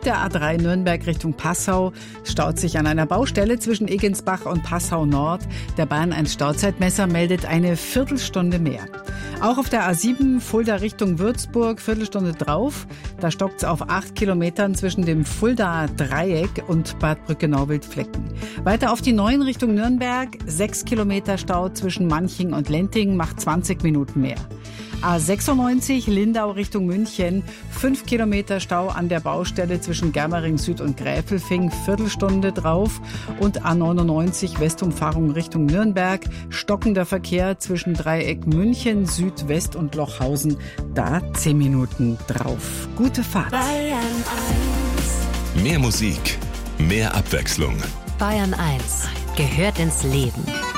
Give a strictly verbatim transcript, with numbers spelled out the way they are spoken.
der A drei Nürnberg Richtung Passau staut sich an einer Baustelle zwischen Egensbach und Passau Nord. Der Bahn eins Stauzeitmesser meldet eine Viertelstunde mehr. Auch auf der A sieben Fulda Richtung Würzburg Viertelstunde drauf. Da stockt's auf acht Kilometern zwischen dem Fuldaer Dreieck und Bad Brückenau-Wildflecken. Weiter auf die neun Richtung Nürnberg. Sechs Kilometer Stau zwischen Manching und Lenting macht zwanzig Minuten mehr. A sechsundneunzig Lindau Richtung München, fünf Kilometer Stau an der Baustelle zwischen Germering Süd und Gräfelfing, Viertelstunde drauf. Und A neunundneunzig Westumfahrung Richtung Nürnberg, stockender Verkehr zwischen Dreieck München, Südwest und Lochhausen, da zehn Minuten drauf. Gute Fahrt. Bayern eins. Mehr Musik, mehr Abwechslung. Bayern eins gehört ins Leben.